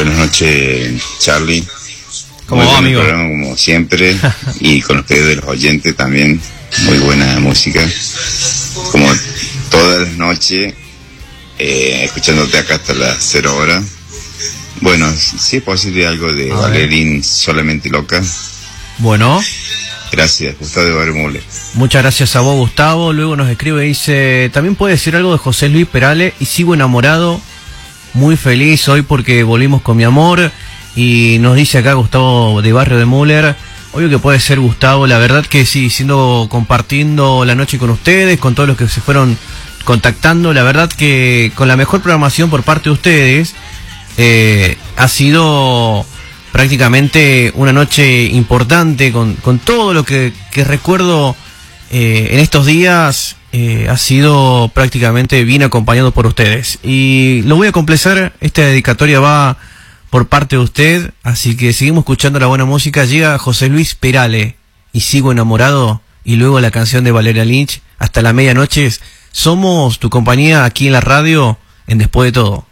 Buenas noches, Charlie. ¿Cómo va, amigo? Programa, como siempre, y con los pedidos de los oyentes también. Muy buena música. Como todas las noches, escuchándote acá hasta las 0 horas. Bueno, si es posible algo de Valerín, Solamente Loca. Bueno. Gracias, Gustavo de Barrio Mule. Muchas gracias a vos, Gustavo. Luego nos escribe y dice, también puede decir algo de José Luis Perales, y sigo enamorado, muy feliz hoy porque volvimos con mi amor. Y nos dice acá Gustavo de Barrio de Müller, obvio que puede ser Gustavo, la verdad que sí, compartiendo la noche con ustedes, con todos los que se fueron contactando, la verdad que con la mejor programación por parte de ustedes, ha sido prácticamente una noche importante, con todo lo que recuerdo en estos días, ha sido prácticamente bien acompañado por ustedes. Y lo voy a complacer, esta dedicatoria va por parte de usted, así que seguimos escuchando la buena música. Llega José Luis Perales, y sigo enamorado, y luego la canción de Valeria Lynch, hasta la medianoche. Somos tu compañía aquí en la radio, en Después de Todo.